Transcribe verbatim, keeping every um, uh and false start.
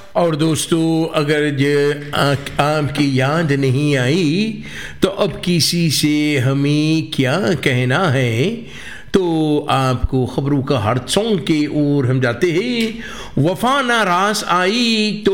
और दोस्तों, अगर ये आ- आपकी याद नहीं आई तो अब किसी से हमें क्या कहना है, तो आपको खबरों का हर सॉन्ग के ओर हम जाते हैं। वफा नाराज आई तो